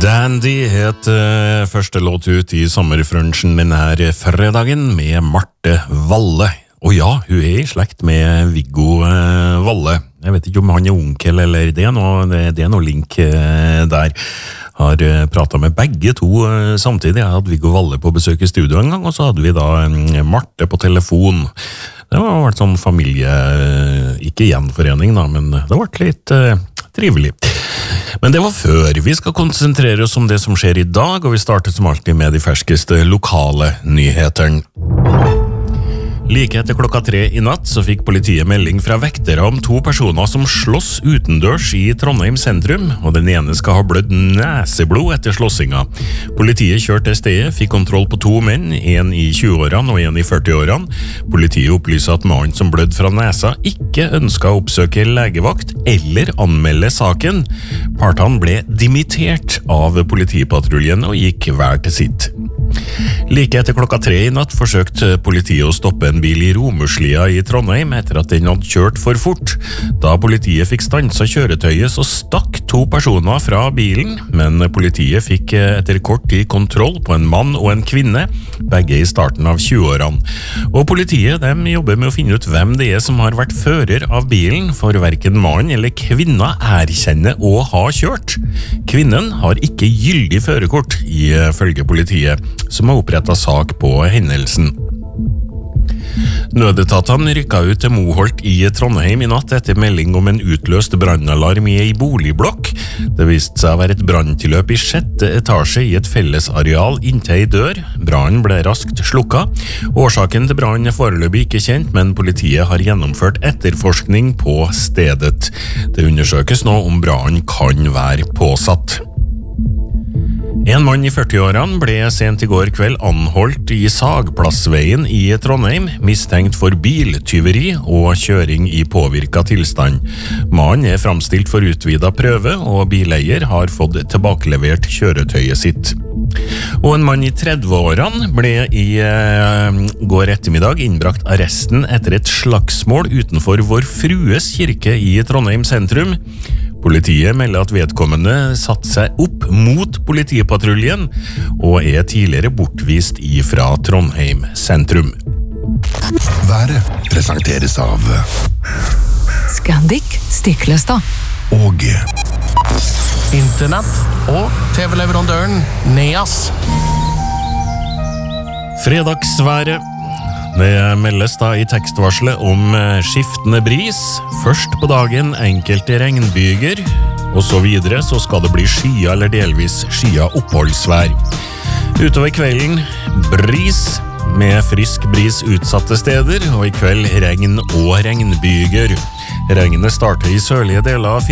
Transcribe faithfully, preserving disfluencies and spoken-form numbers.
Dandy het uh, første låt ut i sommerfrunchen denne fredagen med Marte Valle. Og ja, hun er i slekt med Viggo uh, Valle. Jeg vet ikke om han er onkel eller det er noe, det, det er noe link uh, der. Har uh, pratet med begge to uh, samtidig. Jeg hadde Viggo Valle på besøk i studio en gang, og så hadde vi da um, Marte på telefon. Det var vært sånn familie, uh, ikke gjenforening da, men det var litt uh, trivelig. Men det var før. Vi skal konsentrere oss om det som skjer i dag, og vi starter som alltid med de ferskeste lokale nyhetene. Like etter klokka tre i natt så fikk politiet melding fra vektere om to personer som slåss utendørs i Trondheim sentrum, og den ene skal ha blødd neseblod etter slåssinga. Politiet kjørte til stedet, fikk kontroll på to menn, en i tjue-årene og en i førti-årene. Politiet opplyser at mannen som blødde fra nesa ikke ønsket å oppsøke legevakt eller anmelde saken. Partene ble dimittert av politipatruljen og gikk hver til sitt. Like etter klokka tre i natt forsøkte politiet å stoppe en bil i Romerslia i Trondheim etter at den hadde kjørt for fort. Da politiet fikk stanset kjøretøyet så stakk to personer fra bilen, men politiet fikk etter kort tid kontroll på en mann og en kvinne, begge i starten av tjue-årene. Og politiet de jobber med å finne ut hvem det er som har vært fører av bilen, for hverken mannen eller kvinna erkjenner å ha kjørt. Kvinnen har ikke gyldig førerkort, ifølge politiet, som har opprettet sak på hendelsen. Nødetatene rykket ut til Moholt i Trondheim i natt etter melding om en utløst brannalarm i en boligblokk. Det viste seg å være et branntilløp i sjette etasje i et fellesareal inntil en dør. Brannen ble raskt slukket. Årsaken til brannen er foreløpig ikke kjent, men politiet har gjennomført etterforskning på stedet. Det undersøkes nå om brannen kan være påsatt. En mann i førti-årene ble sent i går kveld anholdt i Sagplassveien i Trondheim, mistenkt for biltyveri og kjøring i påvirket tilstand. Mannen er fremstilt for utvidet prøve, og bileier har fått tilbakelevert kjøretøyet sitt. Og en mann i tredve-årene ble i eh, går ettermiddag innbrakt arresten etter et slagsmål utenfor Vår Frues kirke i Trondheim sentrum. Politiet melder at vedkommende satte seg opp mot politipatruljen og er tidligere bortvist fra Trondheim sentrum. Været presenteres av Scandic Stiklestad og Internett og T V-leverandøren Neas. Fredagsværet. Det meldes da i tekstvarselet om skiftende bris, først på dagen enkelte regnbyger, og så videre så skal det bli skya eller delvis skya oppholdsvær. Utover kvelden bris med frisk bris utsatte steder, og i kveld regn og regnbyger. Regnet starter i sørlige deler av